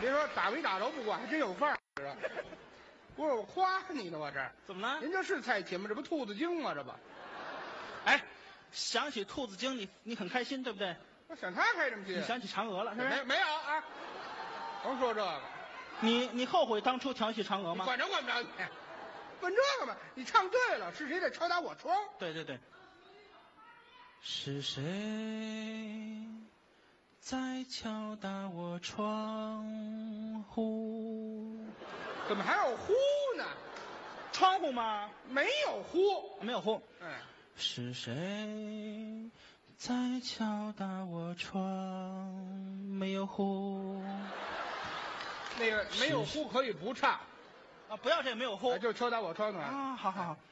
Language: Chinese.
别说打没打着不管，还真有范儿似的。不是我夸你呢，我这怎么了？ 您这是蔡琴吗？这不兔子精吗？这不， 哎，想起兔子精，你很开心，对不对？ 我想他开什么心？ 你想起嫦娥了，是不是？ 没有啊？甭说这个， 你后悔当初调戏嫦娥吗？ 管着管不着你。问这个吧，你唱对了，是谁在敲打我窗？ 对对对。是谁在敲打我窗户？ 怎么还有呼呢？ 窗户吗？ 没有呼， 没有呼。 哎， 是谁在敲打我窗？没有呼。 那个没有呼可以不唱啊，不要这没有呼就敲打我窗啊。 啊！好好好。